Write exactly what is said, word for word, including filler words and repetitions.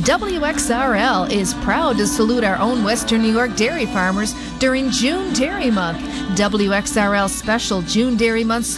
W X R L is proud to salute our own Western New York dairy farmers during June Dairy Month. W X R L's special June Dairy Month